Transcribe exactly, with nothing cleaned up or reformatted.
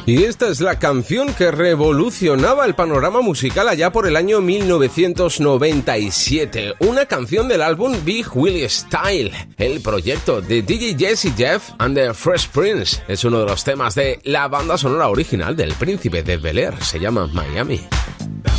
Y esta es la canción que revolucionaba el panorama musical allá por el año mil novecientos noventa y siete. Una canción del álbum Big Willie Style, el proyecto de D J Jazzy Jeff and the Fresh Prince. Es uno de los temas de la banda sonora original del Príncipe de Bel-Air. Se llama Miami.